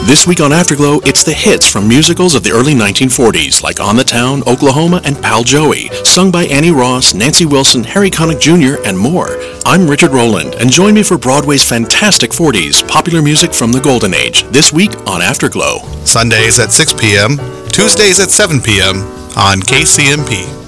This week on Afterglow, it's the hits from musicals of the early 1940s, like On the Town, Oklahoma, and Pal Joey, sung by Annie Ross, Nancy Wilson, Harry Connick Jr., and more. I'm Richard Rowland, and join me for Broadway's fantastic 40s, popular music from the Golden Age, this week on Afterglow. Sundays at 6 p.m., Tuesdays at 7 p.m. on KCMP.